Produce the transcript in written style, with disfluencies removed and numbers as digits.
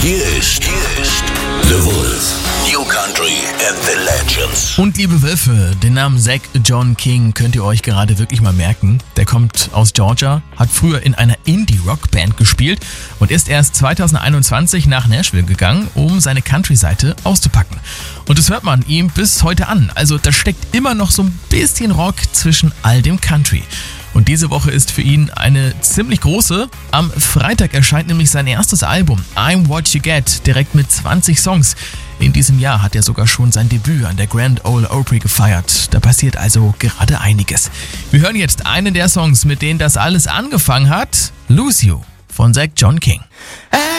Hier ist The Wolf. New Country and the Legends. Und liebe Wölfe, den Namen Zach John King könnt ihr euch gerade wirklich mal merken. Der kommt aus Georgia, hat früher in einer Indie-Rock-Band gespielt und ist erst 2021 nach Nashville gegangen, um seine Country-Seite auszupacken. Und das hört man ihm bis heute an. Also da steckt immer noch so ein bisschen Rock zwischen all dem Country. Und diese Woche ist für ihn eine ziemlich große. Am Freitag erscheint nämlich sein erstes Album, I'm What You Get, direkt mit 20 Songs. In diesem Jahr hat er sogar schon sein Debüt an der Grand Ole Opry gefeiert. Da passiert also gerade einiges. Wir hören jetzt einen der Songs, mit denen das alles angefangen hat. Lose You von Zach John King. I